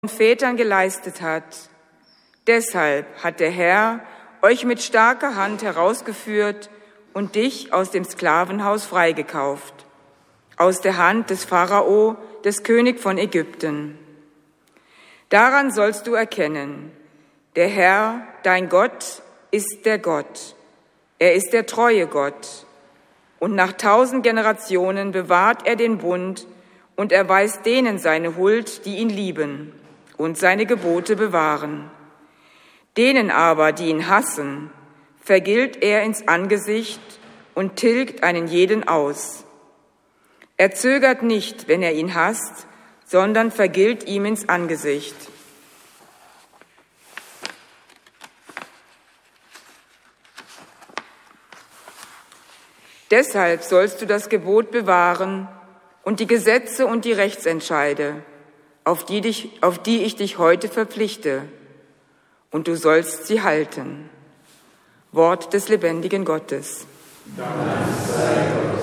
Vätern geleistet hat. Deshalb hat der Herr euch mit starker Hand herausgeführt und dich aus dem Sklavenhaus freigekauft, aus der Hand des Pharao, des Königs von Ägypten. Daran sollst du erkennen, der Herr, dein Gott, ist der Gott. Er ist der treue Gott. Und nach 1000 Generationen bewahrt er den Bund und erweist denen seine Huld, die ihn lieben und seine Gebote bewahren. Denen aber, die ihn hassen, vergilt er ins Angesicht und tilgt einen jeden aus. Er zögert nicht, wenn er ihn hasst, sondern vergilt ihm ins Angesicht. Deshalb sollst du das Gebot bewahren und die Gesetze und die Rechtsentscheide, auf die ich dich heute verpflichte, und du sollst sie halten. Wort des lebendigen Gottes. Dank sei Gott.